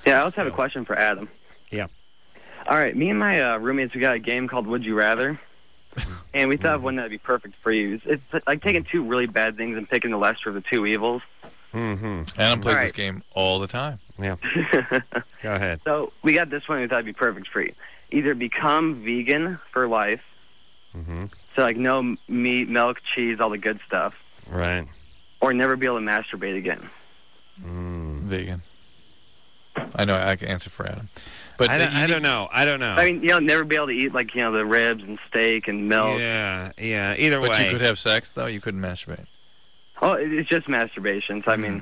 Yeah, I also have a question for Adam. Yeah. All right, me and my roommates, we got a game called Would You Rather, and we thought of one that would be perfect for you. It's like taking two really bad things and picking the lesser of the two evils. Mm-hmm. Adam plays this game all the time. Yeah. Go ahead. So we got this one we thought would be perfect for you. Either become vegan for life, so like no meat, milk, cheese, all the good stuff. Right. Or never be able to masturbate again. Vegan. I know I can answer for Adam. But I don't know. I mean, never be able to eat, like, the ribs and steak and milk. Yeah, either way. But you could have sex, though? You couldn't masturbate? Oh, it's just masturbation, so I mean...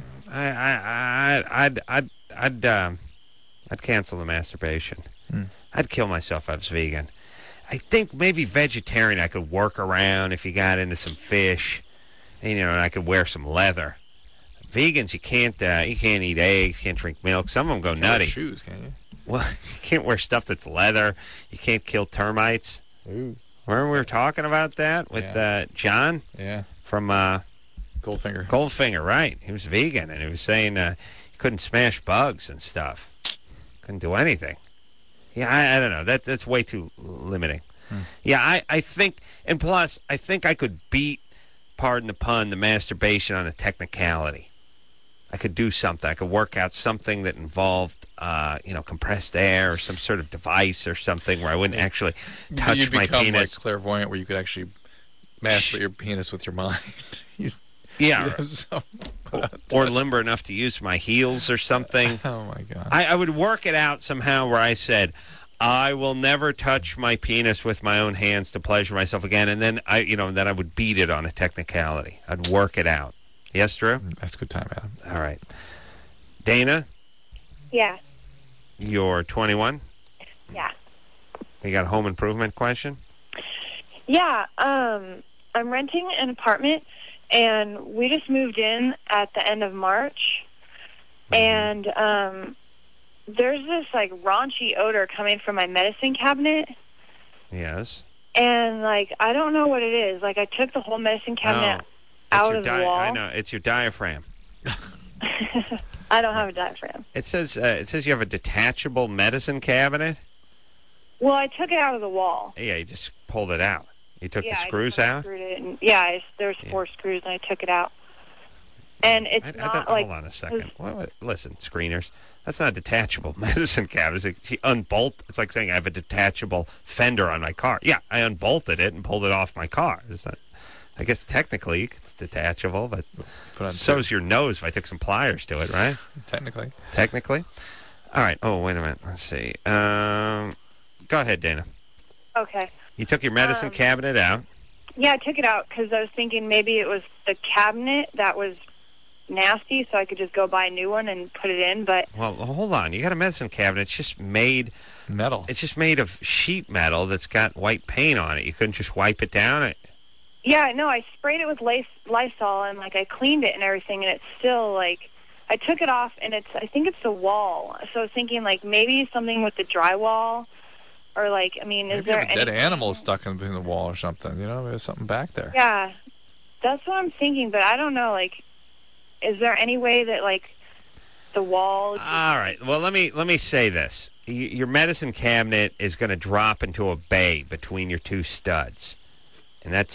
I'd cancel the masturbation. I'd kill myself if I was vegan. I think maybe vegetarian I could work around if you got into some fish, and I could wear some leather. Vegans, you can't eat eggs, can't drink milk. Some of them go nutty. Wear shoes, can you? Well, you can't wear stuff that's leather. You can't kill termites. Ooh. Remember we were talking about that with John? Yeah. From Goldfinger. Goldfinger, right. He was vegan, and he was saying he couldn't smash bugs and stuff. Couldn't do anything. Yeah, I don't know. That's way too limiting. Yeah, I think, and plus, I think I could beat, pardon the pun, the masturbation on a technicality. I could do something. I could work out something that involved, compressed air or some sort of device or something where I wouldn't actually touch You'd my become penis. like clairvoyant, where you could actually masturbate your penis with your mind. Or limber enough to use my heels or something. Oh my God! I would work it out somehow where I said, I will never touch my penis with my own hands to pleasure myself again, and then I would beat it on a technicality. I'd work it out. Yes, Drew? That's a good time, Adam. All right. Dana? Yeah. You're 21? Yeah. You got a home improvement question? Yeah. I'm renting an apartment, and we just moved in at the end of March, and there's this, like, raunchy odor coming from my medicine cabinet. Yes. And, like, I don't know what it is. Like, I took the whole medicine cabinet out of the wall. I know. It's your diaphragm. I don't have a diaphragm. It says you have a detachable medicine cabinet? Well, I took it out of the wall. Yeah, you just pulled it out. You took the screws I out? screwed it in. There's 4 screws, and I took it out. And it's not like... Hold on a second. Listen, screeners. That's not a detachable medicine cabinet. It's like saying I have a detachable fender on my car. Yeah, I unbolted it and pulled it off my car. I guess technically it's detachable, but so's your nose if I took some pliers to it, right? Technically. All right. Oh, wait a minute. Let's see. Go ahead, Dana. Okay. You took your medicine cabinet out. Yeah, I took it out because I was thinking maybe it was the cabinet that was nasty, so I could just go buy a new one and put it in, but... Well, hold on. You got a medicine cabinet. It's just made... metal. It's just made of sheet metal that's got white paint on it. You couldn't just wipe it down? Yeah, no, I sprayed it with Lysol, and, like, I cleaned it and everything, and it's still, like... I took it off, and I think it's the wall. So I was thinking, like, maybe something with the drywall, or, like, I mean, maybe is there a dead animal stuck in the wall or something, there's something back there. Yeah, that's what I'm thinking, but I don't know, like, is there any way that, like, the wall... All right, well, let me say this. Your medicine cabinet is going to drop into a bay between your two studs. And the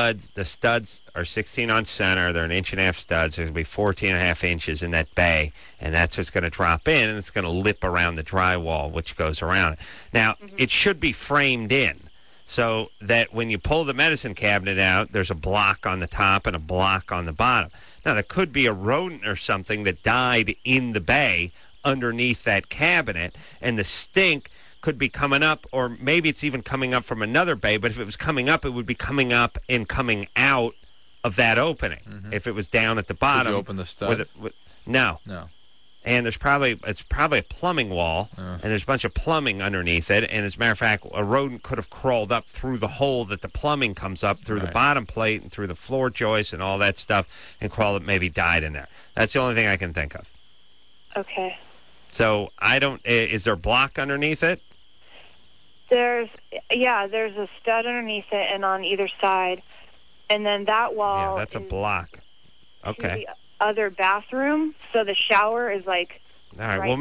studs are 16 on center. They're 1.5 inch studs. There's going to be 14.5 inches in that bay, and that's what's going to drop in, and it's going to lip around the drywall, which goes around it. Now, it should be framed in so that when you pull the medicine cabinet out, there's a block on the top and a block on the bottom. Now, there could be a rodent or something that died in the bay underneath that cabinet, and the stink could be coming up, or maybe it's even coming up from another bay, but if it was coming up, it would be coming up and coming out of that opening. If it was down at the bottom. Did you open the stud? No. And it's probably a plumbing wall, Uh. and there's a bunch of plumbing underneath it, and as a matter of fact, a rodent could have crawled up through the hole that the plumbing comes up through the bottom plate and through the floor joist and all that stuff, and crawled up, maybe died in there. That's the only thing I can think of. Okay. So is there a block underneath it? There's a stud underneath it and on either side. And then that wall that's a block. Okay. to the other bathroom, so the shower is like all right. right Well,